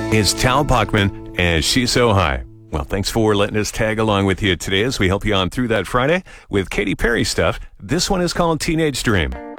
is Tal Bachman, and She's So High. Well, thanks for letting us tag along with you today as we help you on through that Friday with Katy Perry stuff. This one is called Teenage Dream.